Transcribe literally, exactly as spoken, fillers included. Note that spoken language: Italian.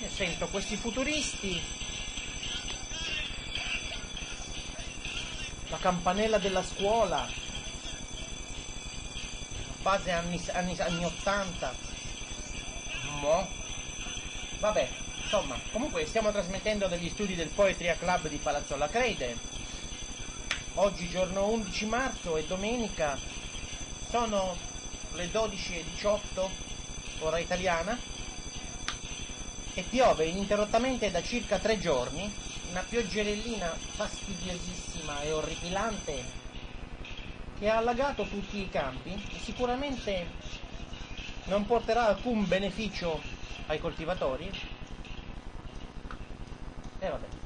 sento questi futuristi, la campanella della scuola, base anni, anni, anni ottanta, mo. Vabbè, insomma, comunque stiamo trasmettendo dagli studi del Poetry Club di Palazzo Lacrede. Oggi giorno undici marzo è domenica, sono le dodici e diciotto, ora italiana, e piove ininterrottamente da circa tre giorni, una pioggerellina fastidiosissima e orripilante che ha allagato tutti i campi e sicuramente non porterà alcun beneficio ai coltivatori. E vabbè.